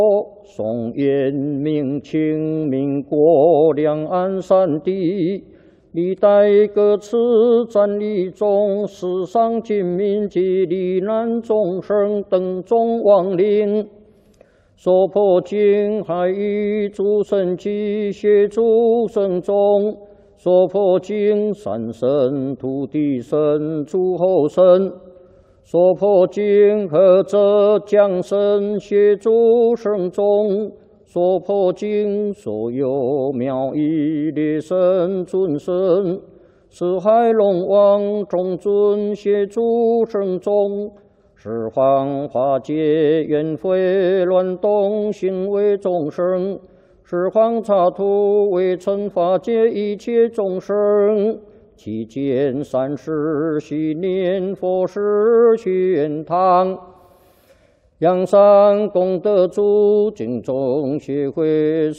宋元明清民国两岸三地，历代各次战役中，死伤军民及罹难众生等众亡灵，所破经海域诸神及协助神众，所破经山神、土地神、诸候神。 所破经何者降神协助圣众，所破经所有妙义列神尊神，四海龙王众尊协助圣众，十方化解冤悔乱动行为众生，十方刹土为惩化解一切众生。 期间3时许念佛事玄堂，阳山功德主敬众协会